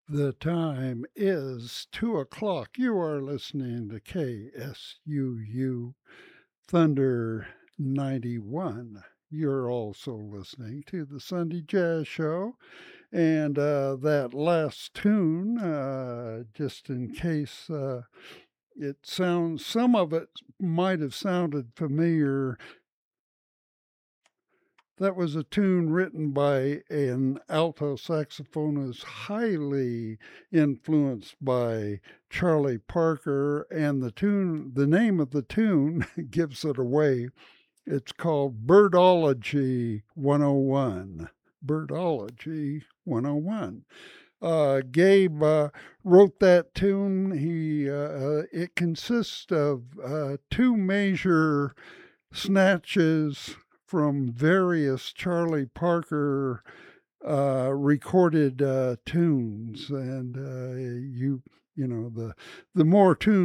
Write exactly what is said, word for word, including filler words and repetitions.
The time is two o'clock. You are listening to K S U U Thunder ninety-one. You're also listening to the Sunday Jazz Show. And uh, that last tune, uh, just in case uh, it sounds, some of it might have sounded familiar. That was a tune written by an alto saxophonist highly influenced by Charlie Parker, and the tune, the name of the tune gives it away. It's called Birdology one oh one. Birdology one oh one. Uh, Gabe uh, wrote that tune. He uh, uh, it consists of uh, two major snatches from various Charlie Parker uh, recorded uh, tunes, and uh, you you know the the more tunes